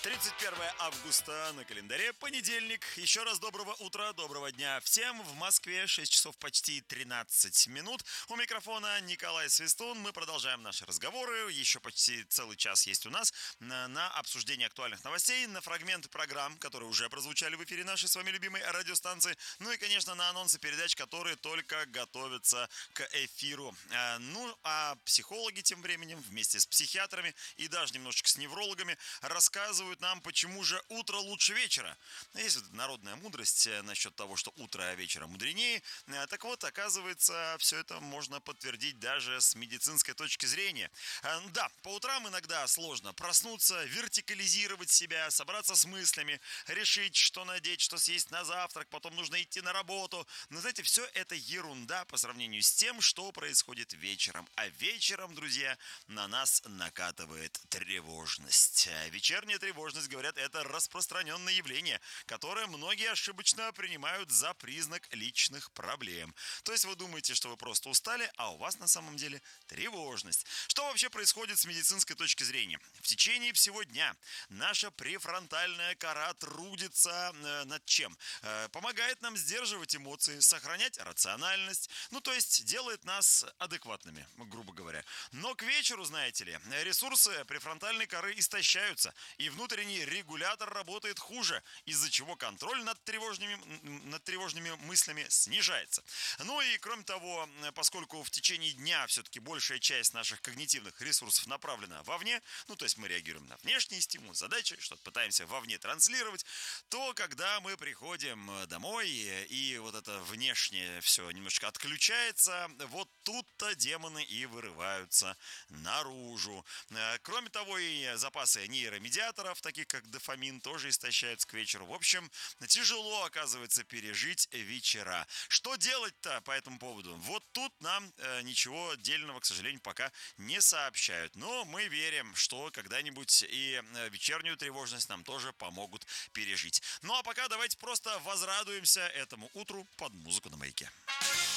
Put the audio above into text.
31 августа на календаре, понедельник. Еще раз доброго утра, доброго дня всем. В Москве 6 часов почти 13 минут. У микрофона Николай Свистун. Мы продолжаем наши разговоры. Еще почти целый час есть у нас на обсуждение актуальных новостей, на фрагменты программ, которые уже прозвучали в эфире нашей с вами любимой радиостанции. Ну и, конечно, на анонсы передач, которые только готовятся к эфиру. Ну, а психологи тем временем вместе с психиатрами и даже немножечко с неврологами рассказывают нам, почему же утро лучше вечера. Есть вот народная мудрость насчет того, что утро вечера мудренее. Так вот, оказывается, все это можно подтвердить даже с медицинской точки зрения. Да, по утрам иногда сложно проснуться, вертикализировать себя, собраться с мыслями, решить, что надеть, что съесть на завтрак, потом нужно идти на работу. Но, знаете, все это ерунда по сравнению с тем, что происходит вечером. А вечером, друзья, на нас накатывает тревожность. Вечерняя тревожность, говорят, это распространенное явление, которое многие ошибочно принимают за признак личных проблем. То есть вы думаете, что вы просто устали, а у вас на самом деле тревожность. Что вообще происходит с медицинской точки зрения? В течение всего дня наша префронтальная кора трудится над чем? Помогает нам сдерживать эмоции, сохранять рациональность, ну то есть делает нас адекватными, грубо говоря. Но к вечеру, знаете ли, ресурсы префронтальной коры истощаются, и внутренний регулятор работает хуже, из-за чего контроль над тревожными мыслями снижается. Ну и кроме того, поскольку в течение дня все-таки большая часть наших когнитивных ресурсов направлена вовне, ну то есть мы реагируем на внешние стимулы, задачи, что-то пытаемся вовне транслировать, то когда мы приходим домой и вот это внешнее все немножко отключается, вот тут-то демоны и вырываются наружу. Кроме того, и запасы нейромедиаторов, таких как дофамин, тоже истощаются к вечеру. В общем, тяжело, оказывается, пережить вечера. Что делать-то по этому поводу? Вот тут нам ничего дельного, к сожалению, пока не сообщают. Но мы верим, что когда-нибудь и вечернюю тревожность нам тоже помогут пережить. Ну а пока давайте просто возрадуемся этому утру под музыку на Маяке.